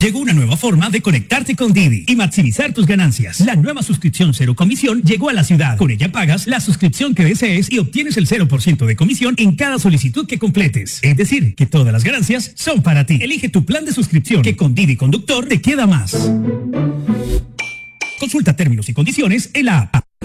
Llegó una nueva forma de conectarte con Didi y maximizar tus ganancias. La nueva suscripción cero comisión llegó a la ciudad. Con ella pagas la suscripción que desees y obtienes el 0% de comisión en cada solicitud que completes. Es decir, que todas las ganancias son para ti. Elige tu plan de suscripción, que con Didi Conductor te queda más. Consulta términos y condiciones en la app.